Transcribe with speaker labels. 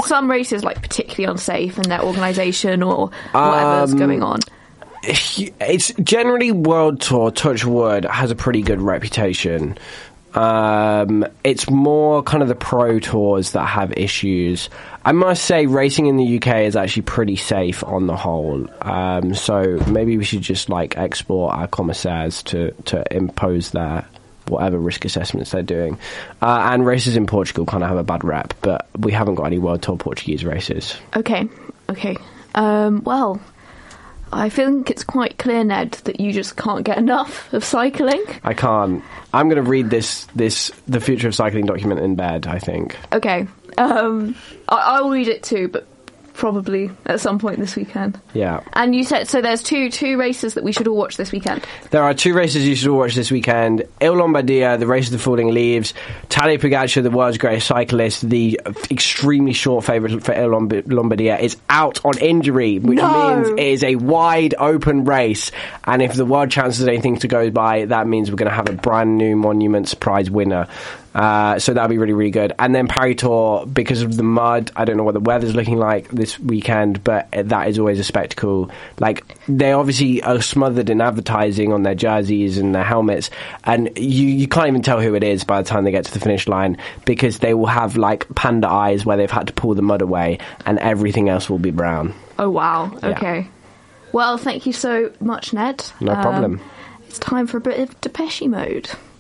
Speaker 1: some races like particularly unsafe in their organisation or whatever's going on?
Speaker 2: It's generally World Tour, touch wood, has a pretty good reputation. It's more kind of the pro tours that have issues. I must say racing in the UK is actually pretty safe on the whole. So maybe we should just like export our commissaires to impose their whatever risk assessments they're doing. And races in Portugal kind of have a bad rep, but we haven't got any World Tour Portuguese races.
Speaker 1: Okay. Well, I think it's quite clear, Ned, that you just can't get enough of cycling.
Speaker 2: I can't. I'm going to read the Future of Cycling document in bed, I think.
Speaker 1: Okay. I'll read it too, but probably at some point this weekend.
Speaker 2: Yeah.
Speaker 1: And you said, so there's two races that we should all watch this weekend.
Speaker 2: There are 2 races you should all watch this weekend. Il Lombardia, the race of the falling leaves. Tadej Pogacar, the world's greatest cyclist, the extremely short favourite for Il Lombardia, is out on injury, which means it is a wide open race. And if the world champs has anything to go by, that means we're going to have a brand new Monuments Prize winner. So that'll be really, really good. And then Paris Tour, because of the mud, I don't know what the weather's looking like this weekend, but that is always a spectacle. Like, they obviously are smothered in advertising on their jerseys and their helmets, and you can't even tell who it is by the time they get to the finish line, because they will have, like, panda eyes where they've had to pull the mud away, and everything else will be brown.
Speaker 1: Oh, wow. Okay.
Speaker 2: Yeah.
Speaker 1: Well, thank you so much, Ned.
Speaker 2: No problem.
Speaker 1: It's time for a bit of Depeche Mode.